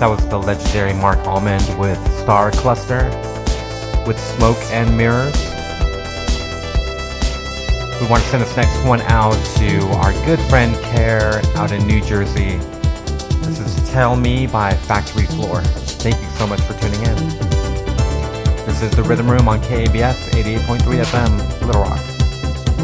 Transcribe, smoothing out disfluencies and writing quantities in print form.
That was the legendary Mark Almond with Star Cluster with Smoke and Mirrors. We want to send this next one out to our good friend Care out in New Jersey. This is Tell Me by Factory Floor. Thank you so much for tuning in. This is The Rhythm Room on KABF 88.3 FM, Little Rock.